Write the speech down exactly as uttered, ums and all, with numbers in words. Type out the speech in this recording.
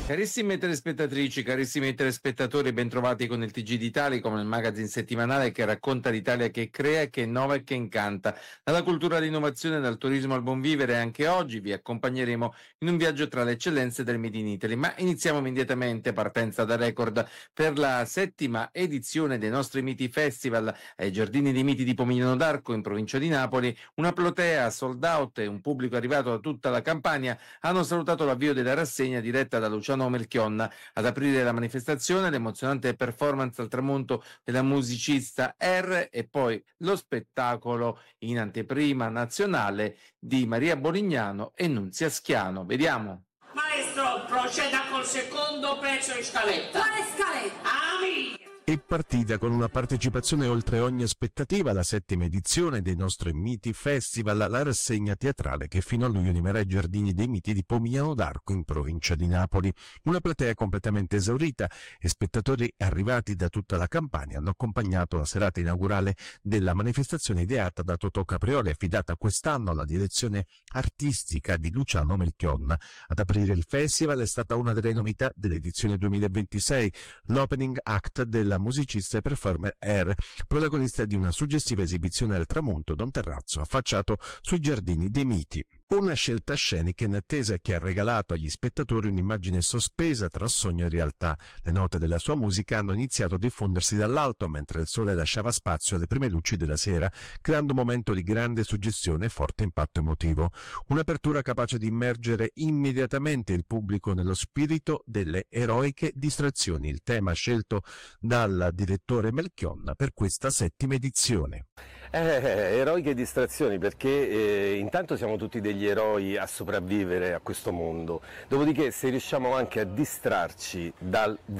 Carissime telespettatrici, carissimi telespettatori, bentrovati con il T G d'Italicom, il magazine settimanale che racconta l'Italia che crea, che innova e che incanta. Dalla cultura all'innovazione, dal turismo al buon vivere, anche oggi vi accompagneremo in un viaggio tra le eccellenze del Made in Italy. Ma iniziamo immediatamente, partenza da record, per la settima edizione dei nostri Miti Festival ai Giardini dei Miti di Pomigliano d'Arco in provincia di Napoli. Una platea sold out e un pubblico arrivato da tutta la Campania hanno salutato l'avvio della rassegna diretta da Luciano Melchionna. Ad aprire la manifestazione l'emozionante performance al tramonto della musicista R e poi lo spettacolo in anteprima nazionale di Maria Bolignano e Nunzia Schiano. Vediamo. Maestro, proceda col secondo pezzo in scaletta. Quale scaletta? Ami! È partita con una partecipazione oltre ogni aspettativa la settima edizione dei nostri Miti Festival, la rassegna teatrale che fino a luglio animerà i Giardini dei Miti di Pomigliano d'Arco in provincia di Napoli. Una platea completamente esaurita e spettatori arrivati da tutta la Campania hanno accompagnato la serata inaugurale della manifestazione ideata da Totò Caprioli, affidata quest'anno alla direzione artistica di Luciano Melchionna. Ad aprire il festival è stata una delle novità dell'edizione duemilaventisei, l'opening act della musicista e performer R, protagonista di una suggestiva esibizione al tramonto da un terrazzo affacciato sui Giardini dei Miti. Una scelta scenica in attesa che ha regalato agli spettatori un'immagine sospesa tra sogno e realtà. Le note della sua musica hanno iniziato a diffondersi dall'alto mentre il sole lasciava spazio alle prime luci della sera, creando un momento di grande suggestione e forte impatto emotivo. Un'apertura capace di immergere immediatamente il pubblico nello spirito delle eroiche distrazioni, il tema scelto dal direttore Melchionna per questa settima edizione. Eh, eroiche distrazioni perché eh, intanto siamo tutti degli eroi a sopravvivere a questo mondo, dopodiché se riusciamo anche a distrarci dal